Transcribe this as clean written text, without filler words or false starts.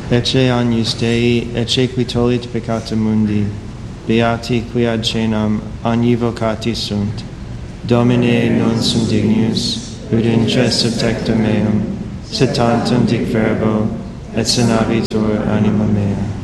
ecce agnus Dei, ecce qui tollit peccata mundi, beati qui ad cenam agni vocati sunt. Domine non sum dignus, ut intre subtectum meum, sed tantum dic verbo, et sanabitur anima mea.